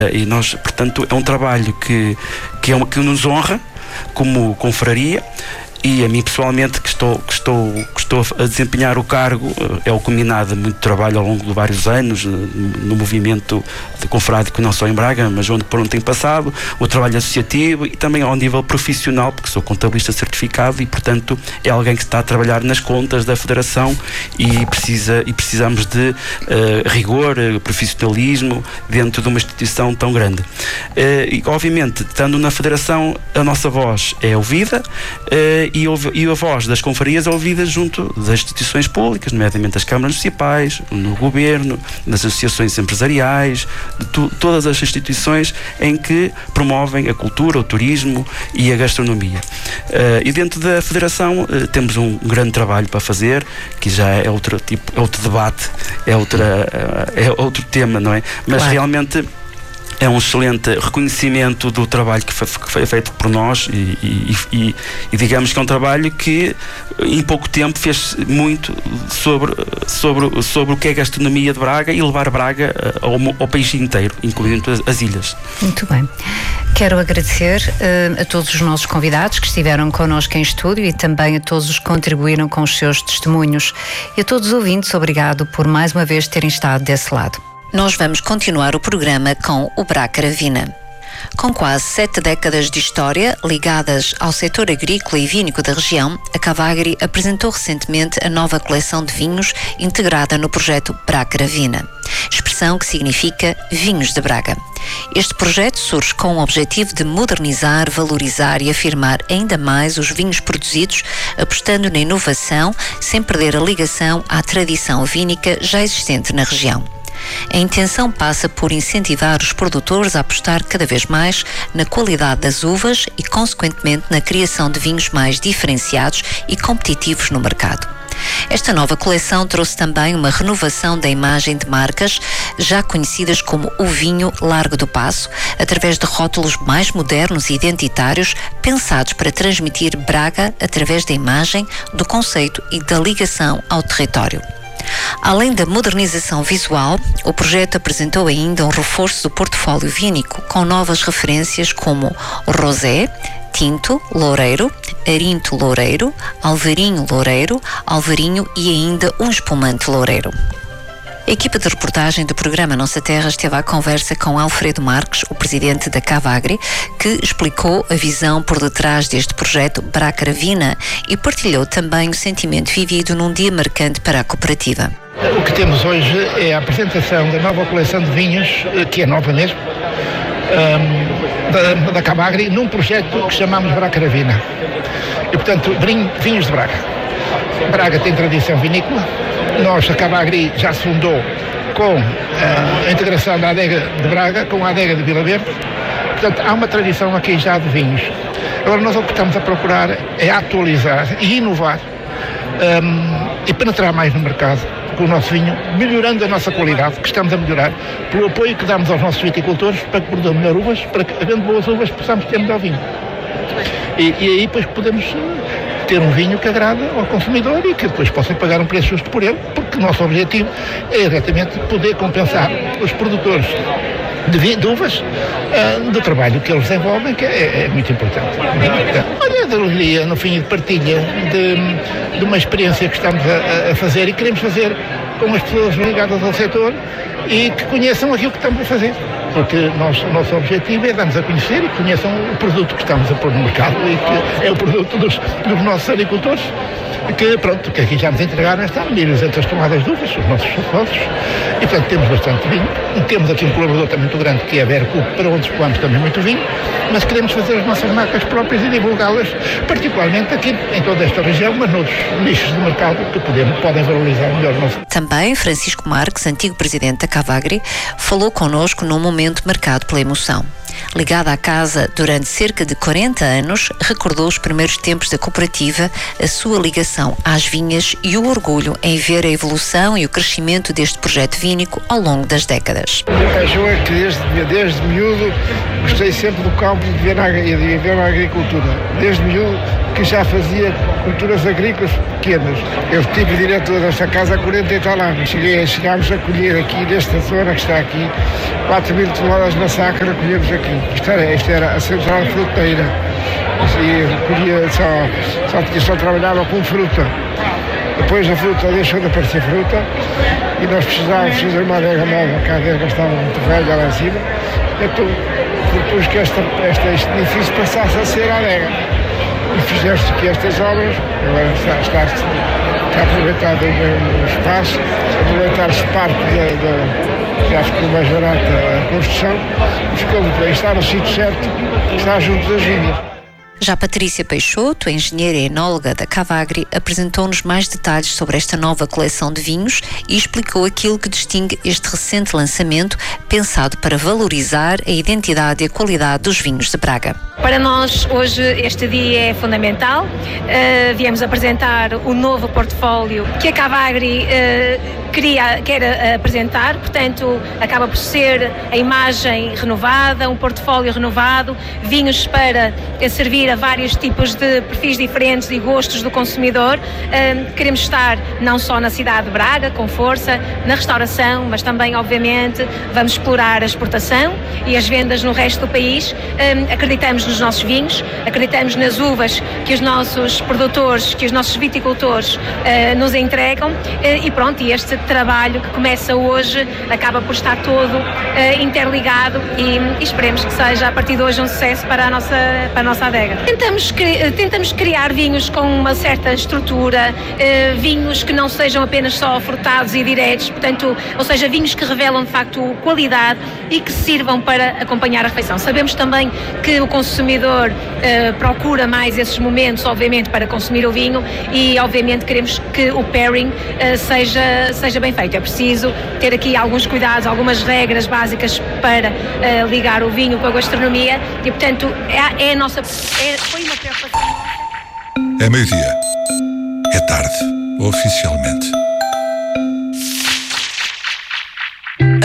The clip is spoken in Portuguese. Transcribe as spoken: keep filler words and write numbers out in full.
E nós, portanto, é um trabalho que, que, é uma, que nos honra como confraria. E a mim pessoalmente, que estou, que, estou, que estou a desempenhar o cargo, é o culminado de muito trabalho ao longo de vários anos no movimento de confrádico, não só em Braga, mas onde, por onde tem passado, o trabalho associativo e também ao nível profissional, porque sou contabilista certificado e, portanto, é alguém que está a trabalhar nas contas da Federação e, precisa, e precisamos de uh, rigor, uh, profissionalismo dentro de uma instituição tão grande. Uh, e, obviamente, estando na Federação, a nossa voz é ouvida, uh, E, e a voz das confrarias é ouvida junto das instituições públicas, nomeadamente das câmaras municipais, no governo, nas associações empresariais, de tu, todas as instituições em que promovem a cultura, o turismo e a gastronomia. Uh, e dentro da Federação uh, temos um grande trabalho para fazer, que já é outro tipo, é outro debate, é, outra, uh, é outro tema, não é? Mas claro, realmente é um excelente reconhecimento do trabalho que foi, que foi feito por nós e, e, e, e digamos que é um trabalho que em pouco tempo fez muito sobre, sobre, sobre o que é a gastronomia de Braga e levar Braga ao, ao país inteiro, incluindo as, as ilhas. Muito bem. Quero agradecer uh, a todos os nossos convidados que estiveram connosco em estúdio e também a todos os que contribuíram com os seus testemunhos. E a todos os ouvintes, obrigado por mais uma vez terem estado desse lado. Nós vamos continuar o programa com o Bracaravina. Com quase sete décadas de história ligadas ao setor agrícola e vínico da região, a Cavagri apresentou recentemente a nova coleção de vinhos integrada no projeto Bracaravina, expressão que significa Vinhos de Braga. Este projeto surge com o objetivo de modernizar, valorizar e afirmar ainda mais os vinhos produzidos, apostando na inovação sem perder a ligação à tradição vínica já existente na região. A intenção passa por incentivar os produtores a apostar cada vez mais na qualidade das uvas e, consequentemente, na criação de vinhos mais diferenciados e competitivos no mercado. Esta nova coleção trouxe também uma renovação da imagem de marcas já conhecidas como o vinho Largo do Paço, através de rótulos mais modernos e identitários, pensados para transmitir Braga através da imagem, do conceito e da ligação ao território. Além da modernização visual, o projeto apresentou ainda um reforço do portfólio vínico com novas referências como Rosé, Tinto, Loureiro, Arinto Loureiro, Alvarinho Loureiro, Alvarinho e ainda um espumante Loureiro. A equipa de reportagem do programa Nossa Terra esteve à conversa com Alfredo Marques, o presidente da Cavagri, que explicou a visão por detrás deste projeto Bracaravina e partilhou também o sentimento vivido num dia marcante para a cooperativa. O que temos hoje é a apresentação da nova coleção de vinhos, que é nova mesmo, um, da, da Cavagri, num projeto que chamamos Bracaravina. E, portanto, vinhos de Braga. Braga tem tradição vinícola. Nós, a Cavagri, já se fundou com uh, a integração da adega de Braga com a adega de Vila Verde. Portanto, há uma tradição aqui já de vinhos. Agora, nós o que estamos a procurar é atualizar e inovar um, e penetrar mais no mercado com o nosso vinho, melhorando a nossa qualidade, que estamos a melhorar, pelo apoio que damos aos nossos viticultores para que produzam melhor uvas, para que, havendo boas uvas, possamos ter melhor vinho. E, e aí, depois, podemos ter um vinho que agrada ao consumidor e que depois possa pagar um preço justo por ele, porque o nosso objetivo é exatamente poder compensar os produtores de, vinho, de uvas uh, do trabalho que eles desenvolvem, que é, é muito importante. Olha, de alegria, no fim, de partilha de, de uma experiência que estamos a, a fazer e queremos fazer com as pessoas ligadas ao setor e que conheçam aquilo que estamos a fazer. Porque nós, o nosso objetivo é dar-nos a conhecer e que conheçam o produto que estamos a pôr no mercado e que é o produto dos, dos nossos agricultores, que pronto, que aqui já nos entregaram esta mil e duzentas toneladas de uvas, os nossos sócios, e portanto temos bastante vinho. Temos aqui um colaborador também muito grande que é a Verco, para onde escoamos também muito vinho, mas queremos fazer as nossas marcas próprias e divulgá-las, particularmente aqui em toda esta região, mas noutros nichos de mercado que podemos, podem valorizar melhor o nosso. Também Francisco Marques, antigo presidente da Cavagri, falou connosco num momento marcado pela emoção. Ligada à casa durante cerca de quarenta anos, recordou os primeiros tempos da cooperativa, a sua ligação às vinhas e o orgulho em ver a evolução e o crescimento deste projeto vínico ao longo das décadas. A paixão é que desde, desde miúdo gostei sempre do campo e de ver na, de ver na agricultura. Desde miúdo que já fazia culturas agrícolas pequenas. Eu estive diretor desta casa há quarenta e tal anos. Cheguei, chegámos a colher aqui, nesta zona que está aqui, quatro mil toneladas na sacra colhemos aqui. Isto era, isto era a central fruteira. E colhia só, só, só trabalhava com fruta. Depois a fruta deixou de aparecer fruta e nós precisávamos fazer uma adega nova, porque a adega estava muito velha lá em cima. Então propus que esta, esta, este edifício passasse a ser a adega. E fizeste aqui estas obras, agora está, está, está aproveitado o espaço, aproveitar-se parte da, da, já ficou mais barata a construção, ficou muito bem, está no sítio certo, está junto das vinhas. Já Patrícia Peixoto, a engenheira e enóloga da Cavagri, apresentou-nos mais detalhes sobre esta nova coleção de vinhos e explicou aquilo que distingue este recente lançamento, pensado para valorizar a identidade e a qualidade dos vinhos de Braga. Para nós, hoje, este dia é fundamental. Uh, viemos apresentar o novo portfólio que a Cavagri uh, queria, quer uh, apresentar, portanto, acaba por ser a imagem renovada, um portfólio renovado, vinhos para uh, servir a vários tipos de perfis diferentes e gostos do consumidor. Uh, queremos estar não só na cidade de Braga, com força, na restauração, mas também, obviamente, vamos explorar a exportação e as vendas no resto do país. Uh, acreditamos nos nossos vinhos, acreditamos nas uvas que os nossos produtores, que os nossos viticultores uh, nos entregam uh, e pronto, e este trabalho que começa hoje acaba por estar todo uh, interligado e, e esperemos que seja a partir de hoje um sucesso para a nossa, para a nossa adega. Tentamos, tentamos criar vinhos com uma certa estrutura, uh, vinhos que não sejam apenas só frutados e diretos, portanto, ou seja, vinhos que revelam de facto qualidade e que sirvam para acompanhar a refeição. Sabemos também que o consumidor uh, procura mais esses momentos, obviamente, para consumir o vinho e, obviamente, queremos que o pairing uh, seja, seja bem feito. É preciso ter aqui alguns cuidados, algumas regras básicas para uh, ligar o vinho com a gastronomia e, portanto, é, é a nossa... É, foi uma preocupação. É meio-dia. É tarde, oficialmente.